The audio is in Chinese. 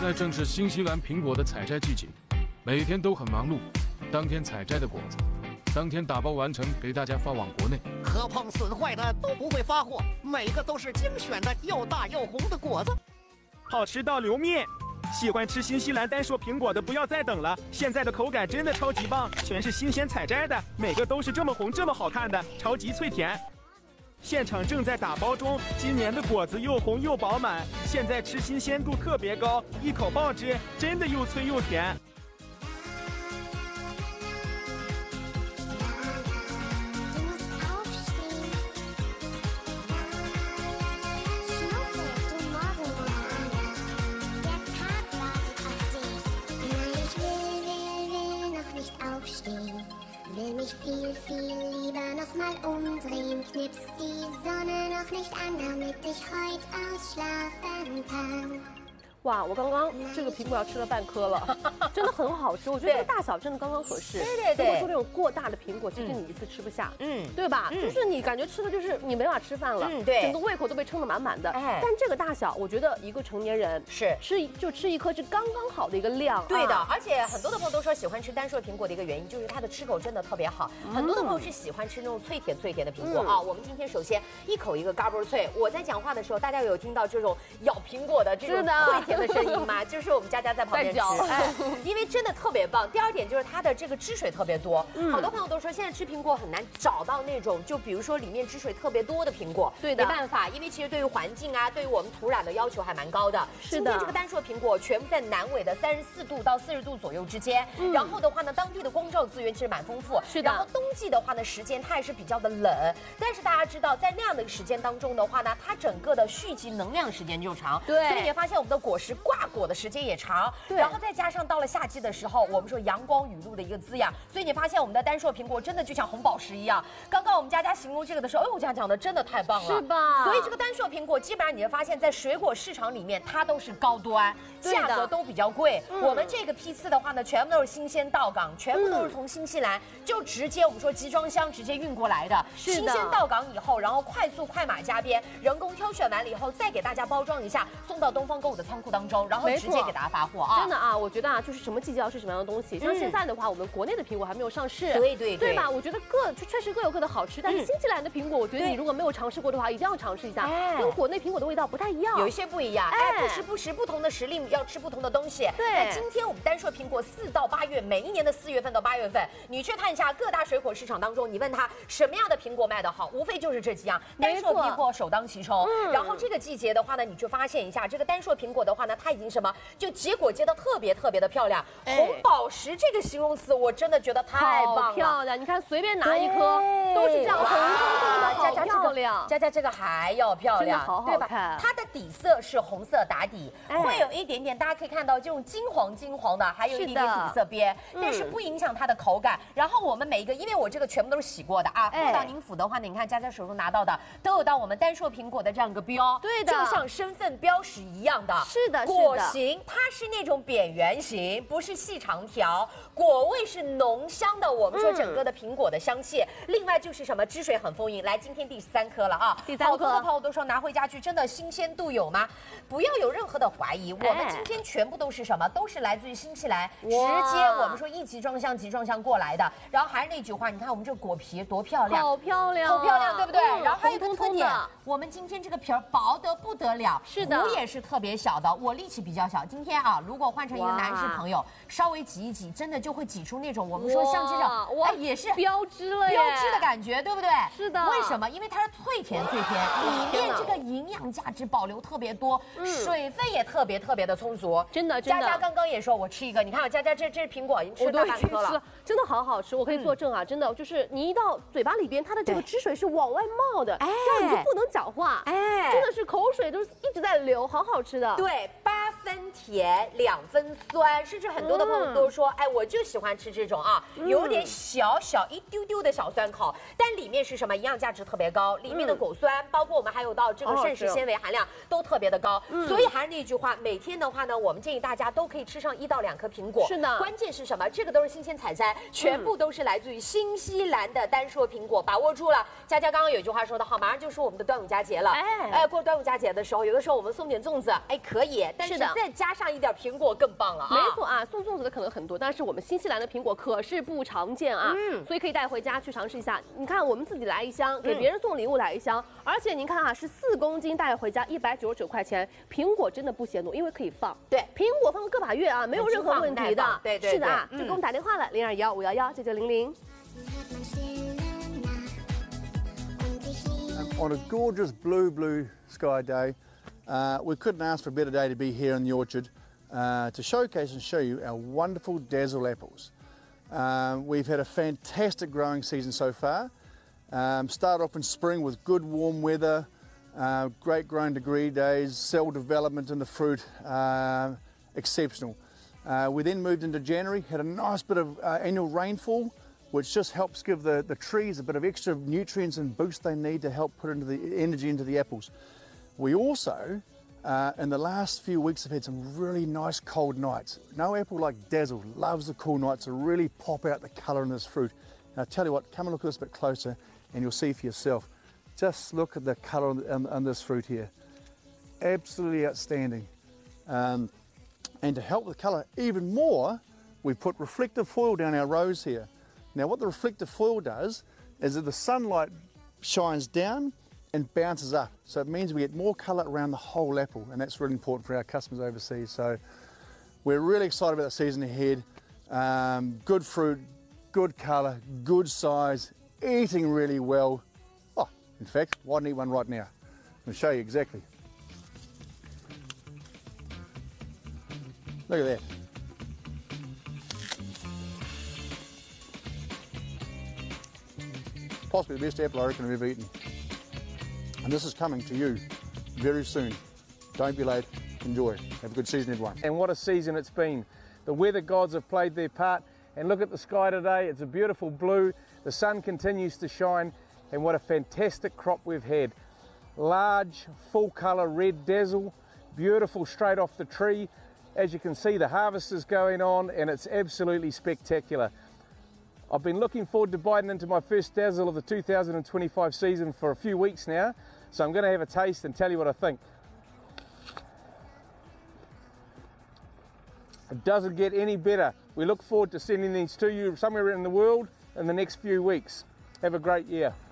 现在正是新西兰苹果的采摘季节，每天都很忙碌。当天采摘的果子，当天打包完成，给大家发往国内。 磕碰损坏的都不会发货，每个都是精选的又大又红的果子， 好吃到流面。喜欢吃新西兰丹硕苹果的不要再等了，现在的口感真的超级棒，全是新鲜采摘的，每个都是这么红这么好看的，超级脆甜。现场正在打包中，今年的果子又红又饱满，现在吃新鲜度特别高，一口爆汁，真的又脆又甜。 Will mich viel, viel lieber nochmal umdrehen. Knipst die Sonne noch nicht an, damit ich heut ausschlafen kann. 哇，我刚刚这个苹果要吃了半颗了，真的很好吃。我觉得这个大小真的刚刚合适。对。如果说这种过大的苹果，其实你一次吃不下，对吧？就是你感觉吃的就是你没法吃饭了， 对， 整个胃口都被撑得满满的。但这个大小，我觉得一个成年人吃一颗是刚刚好的一个量。 对的，而且很多的朋友都说喜欢吃丹硕苹果的一个原因就是它的吃口真的特别好。很多的朋友是喜欢吃那种脆甜的苹果啊。我们今天首先一口一个嘎嘣脆。我在讲话的时候，大家有听到这种咬苹果的这种脆甜的声音吗？就是我们佳佳在旁边吃，因为真的特别棒。第二点就是它的这个汁水特别多，好多朋友都说现在吃苹果很难找到那种，就比如说里面汁水特别多的苹果，对的，没办法，因为其实对于环境啊，对于我们土壤的要求还蛮高的。今天这个丹硕苹果全部在南纬的34度到40度左右之间，然后的话呢，当地的光照资源其实蛮丰富，是的。然后冬季的话呢，时间它也是比较的冷，但是大家知道，在那样的一个时间当中的话呢，它整个的蓄积能量时间就长，对，所以你会发现我们的果实挂果的时间也长，然后再加上到了夏季的时候，我们说阳光雨露的一个滋养，所以你发现我们的丹硕苹果真的就像红宝石一样。刚刚我们佳佳形容这个的时候，哎呦，我讲的真的太棒了，是吧？所以这个丹硕苹果基本上你会发现在水果市场里面它都是高端，价格都比较贵。我们这个批次的话呢，全部都是新鲜到港，全部都是从新西兰就直接我们说集装箱直接运过来的，新鲜到港以后，然后快马加鞭，人工挑选完了以后，再给大家包装一下，送到东方购物的仓库当中，然后直接给大家发货啊！ 真的啊，我觉得啊，就是什么季节要吃什么样的东西。像现在的话，我们国内的苹果还没有上市，对吧？我觉得确实各有各的好吃，但是新西兰的苹果，我觉得你如果没有尝试过的话，一定要尝试一下，跟国内苹果的味道不太一样， 有一些不一样。不时不同的时令要吃不同的东西。对，那今天我们丹硕苹果4到8月，每一年的4月份到8月份，你去看一下各大水果市场当中，你问他什么样的苹果卖得好，无非就是这几样，丹硕苹果首当其冲。然后这个季节的话呢，你就发现一下这个丹硕苹果的话呢，它已经什么就结果结得特别的漂亮，红宝石这个形容词我真的觉得太棒了， 好漂亮！你看随便拿一颗都是这样红彤彤的，好漂亮。 佳佳这个还要漂亮， 好好看。 它的底色是红色打底，会有一点点，大家可以看到这种金黄的，还有一点点底色边，但是不影响它的口感。然后我们每一个，因为我这个全部都是洗过的啊，放到您府的话呢，你看佳佳手中拿到的都有到我们丹硕苹果的这样一个标，对的，就像身份标识一样的， 是的， 果形它是那种扁圆形，不是细长条，果味是浓香的，我们说整个的苹果的香气。另外就是什么汁水很丰盈，来今天第3颗了啊，好多的朋友都说拿回家去真的新鲜度有吗？不要有任何的怀疑，我们今天全部都是什么？都是来自于新西兰，直接我们说一集装箱过来的。然后还是那句话，你看我们这个果皮多漂亮， 好漂亮， 好漂亮，对不对？然后还有一个特点，我们今天这个皮儿薄得不得了， 是的， 核也是特别小的，我力气比较小，今天啊，如果换成一个男士朋友，稍微挤一挤，真的就会挤出那种我们说像这种，哎，也是标汁了， 标汁的感觉，对不对？ 是的。 为什么？因为它是脆甜，里面这个营养价值保留特别多，水分也特别的充足。真的。佳佳刚刚也说，我吃一个，你看我佳佳这苹果已经吃大半颗了， 真的好好吃，我可以作证啊，真的就是你一到嘴巴里边，它的这个汁水是往外冒的，这样你就不能讲话，真的是口水都一直在流，好好吃的。 对，8分甜，2分酸，甚至很多的朋友都说，哎，我就喜欢吃这种啊，有点小一丢丢的小酸口，但里面是什么？营养价值特别高，里面的果酸，包括我们还有到这个膳食纤维含量都特别的高，所以还是那句话，每天的话呢，我们建议大家都可以吃上1到2颗苹果。是的，关键是什么？这个都是新鲜采摘，全部都是来自于新西兰的丹硕苹果，把握住了。佳佳刚刚有一句话说得好，马上就是我们的端午佳节了，过端午佳节的时候，有的时候我们送点粽子，哎，可以，但是在再加上一点苹果更棒了啊！ 没错啊，送粽子的可能很多，但是我们新西兰的苹果可是不常见啊，所以可以带回家去尝试一下。你看，我们自己来一箱，给别人送礼物来一箱，而且您看啊，是4公斤带回家199块钱，苹果真的不嫌多，因为可以放。 对， 苹果放个把月啊，没有任何问题的。 对， 是的啊，就给我们打电话了，021-511-9900。 On a gorgeous blue sky day, we couldn't ask for a better day to be here in the orchard to showcase and show you our wonderful Dazzle apples. We've had a fantastic growing season so far. Started off in spring with good warm weather, great growing degree days, cell development in the fruit, exceptional. We then moved into January, had a nice bit of annual rainfall, which just helps give the trees a bit of extra nutrients and boost they need to help put into the energy into the apples. We also, in the last few weeks, have had some really nice cold nights. No apple like Dazzle loves the cool nights to really pop out the colour in this fruit. And I tell you what, come and look at this a bit closer and you'll see for yourself. Just look at the colour on this fruit here. Absolutely outstanding. And to help the colour even more, we put reflective foil down our rows here. Now what the reflective foil does is that the sunlight shines down and bounces up. So it means we get more colour around the whole apple, and that's really important for our customers overseas. So we're really excited about the season ahead. Good fruit, good colour, good size, eating really well. Oh, in fact, why don't I eat one right now? I'll show you exactly. Look at that. Possibly the best apple I reckon I've ever eaten. And this is coming to you very soon. Don't be late. Enjoy. Have a good season, everyone. And what a season it's been. The weather gods have played their part. And look at the sky today. It's a beautiful blue. The sun continues to shine. And what a fantastic crop we've had. Large, full colour red Dazzle. Beautiful straight off the tree. As you can see, the harvest is going on and it's absolutely spectacular. I've been looking forward to biting into my first Dazzle of the 2025 season for a few weeks now, so I'm going to have a taste and tell you what I think. It doesn't get any better. We look forward to sending these to you somewhere in the world in the next few weeks. Have a great year.